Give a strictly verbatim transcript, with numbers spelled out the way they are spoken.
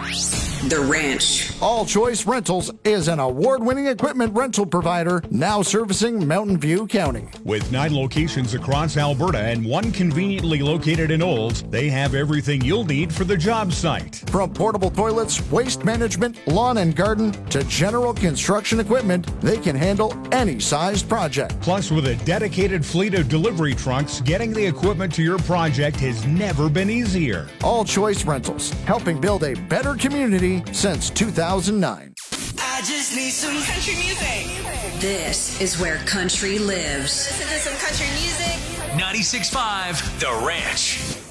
The Ranch. All Choice Rentals is an award-winning equipment rental provider now servicing Mountain View County. With nine locations across Alberta and one conveniently located in Olds, they have everything you'll need for the job site. From portable toilets, waste management, lawn and garden, to general construction equipment, they can handle any sized project. Plus, with a dedicated fleet of delivery trucks, getting the equipment to your project has never been easier. All Choice Rentals, helping build a better community since two thousand nine. I just need some country music. This is where country lives. Listen to some country music. ninety-six point five The Ranch.